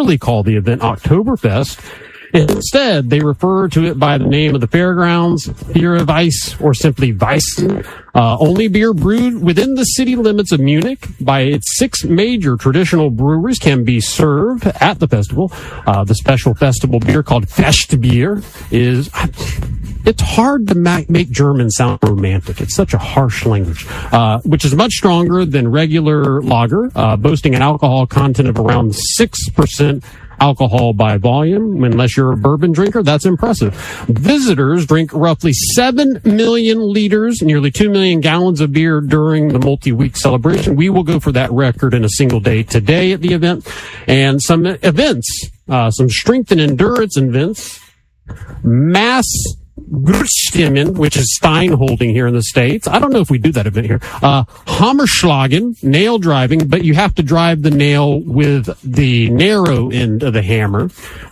rarely call the event Oktoberfest. Instead, they refer to it by the name of the fairgrounds, Bier Weiss, or simply Weissen. Only beer brewed within the city limits of Munich by its 6 major traditional breweries can be served at the festival. The special festival beer called Festbier is... It's hard to make German sound romantic. It's such a harsh language, which is much stronger than regular lager, boasting an alcohol content of around 6% alcohol by volume. Unless you're a bourbon drinker, that's impressive. Visitors drink roughly 7 million liters, nearly 2 million gallons of beer during the multi-week celebration. We will go for that record in a single day today at the event. And some events, some strength and endurance events, mass Grützstimmen, which is Stein holding here in the States. I don't know if we do that event here. Hammerschlagen, nail driving, but you have to drive the nail with the narrow end of the hammer.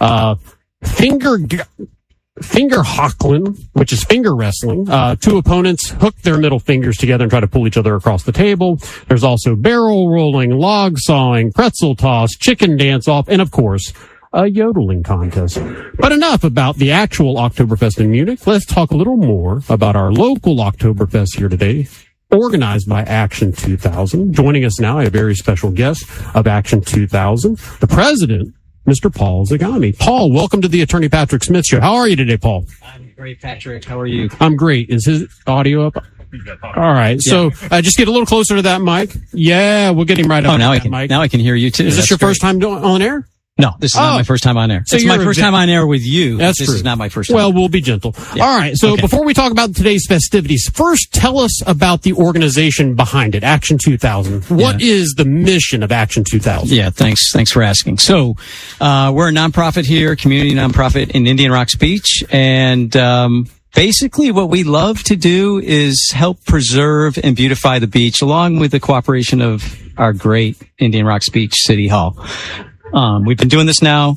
Fingerhacklen, which is finger wrestling. 2 opponents hook their middle fingers together and try to pull each other across the table. There's also barrel rolling, log sawing, pretzel toss, chicken dance off, and of course, a yodeling contest. But enough about the actual Oktoberfest in Munich. Let's talk a little more about our local Oktoberfest here today, organized by Action 2000. Joining us now, a very special guest of Action 2000, the president, Mr. Paul Zagami. Paul, welcome to the Attorney Patrick Smith Show. How are you today, Paul? I'm great, Patrick. How are you? I'm great. Is his audio up? All right. Yeah. So just get a little closer to that mic. Yeah, we'll get him right up. Oh, now I can hear you too. Is this your first time on air? No, this is not my first time on air. So it's my first time on air with you. That's this true. Is not my first time. Well, we'll be gentle. Yeah. All right. So before we talk about today's festivities, first tell us about the organization behind it, Action 2000. What is the mission of Action 2000? Yeah, thanks for asking. So, we're a nonprofit here, community nonprofit in Indian Rocks Beach, and basically what we love to do is help preserve and beautify the beach, along with the cooperation of our great Indian Rocks Beach City Hall. We've been doing this now.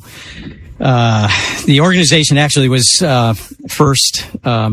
The organization actually was first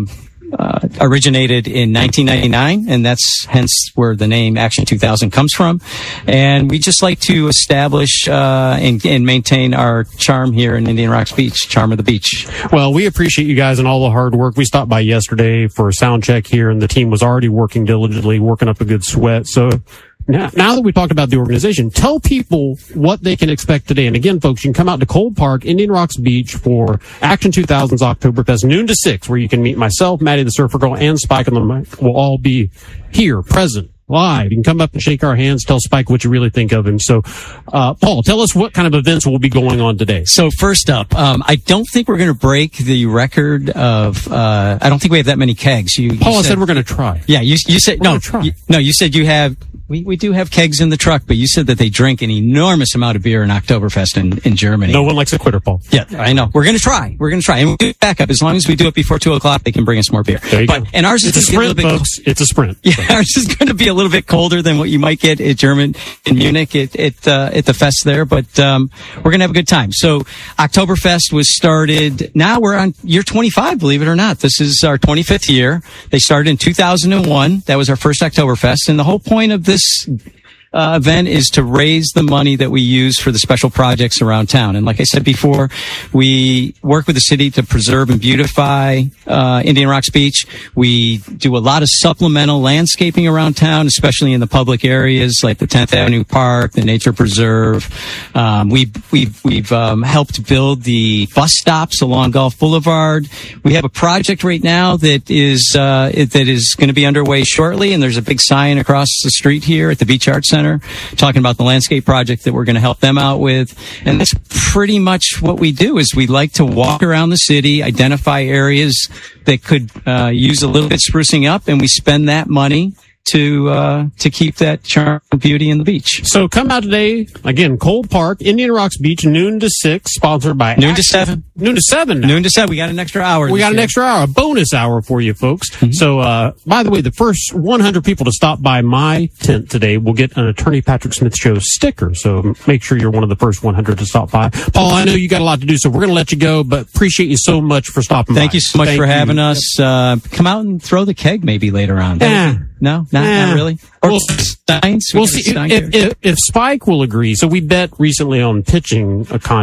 originated in 1999, and that's hence where the name Action 2000 comes from. And we just like to establish and maintain our charm here in Indian Rocks Beach, charm of the beach. Well, we appreciate you guys and all the hard work. We stopped by yesterday for a sound check here, and the team was already working diligently, working up a good sweat. So now that we talked about the organization, tell people what they can expect today. And again, folks, you can come out to Cole Park, Indian Rocks Beach for Action 2000's Oktoberfest, noon to 6, where you can meet myself, Maddie the Surfer Girl, and Spike on the mic. We'll all be here, present, live. You can come up and shake our hands, tell Spike what you really think of him. So, Paul, tell us what kind of events will be going on today. So first up, I don't think we're going to break the record of, I don't think we have that many kegs. Paul said we're going to try. Yeah, you said, you said you have, we do have kegs in the truck, but you said that they drink an enormous amount of beer in Oktoberfest in Germany. No one likes a quitter, Paul. Yeah, I know. We're going to try. And we'll do backup. As long as we do it before 2:00, they can bring us more beer. There you go. And ours is a sprint, folks. It's a sprint. Yeah, ours is going to be a little bit colder than what you might get in Munich at the fest there, but we're going to have a good time. So Oktoberfest was started. Now we're on year 25, believe it or not. This is our 25th year. They started in 2001. That was our first Oktoberfest, and the whole point of this event is to raise the money that we use for the special projects around town. And like I said before, we work with the city to preserve and beautify Indian Rocks Beach. We do a lot of supplemental landscaping around town, especially in the public areas like the 10th Avenue Park, the Nature Preserve. We've helped build the bus stops along Gulf Boulevard. We have a project right now that is going to be underway shortly, and there's a big sign across the street here at the Beach Arts Center talking about the landscape project that we're going to help them out with. And that's pretty much what we do, is we like to walk around the city, identify areas that could use a little bit sprucing up, and we spend that money to keep that charm and beauty in the beach. So come out today, again, Cole Park, Indian Rocks Beach, noon to 6, sponsored by Noon to 7. Noon to 7 now. Noon to 7. We got an extra hour. We got an extra hour, a bonus hour for you folks. Mm-hmm. So, by the way, the first 100 people to stop by my tent today will get an Attorney Patrick Smith Show sticker. So make sure you're one of the first 100 to stop by. Paul, I know you got a lot to do, so we're going to let you go, but appreciate you so much for stopping by. Thank you so much for having us. Come out and throw the keg maybe later on. No, not really. Or Steins. We'll see if Spike will agree. So we bet recently on pitching a contest.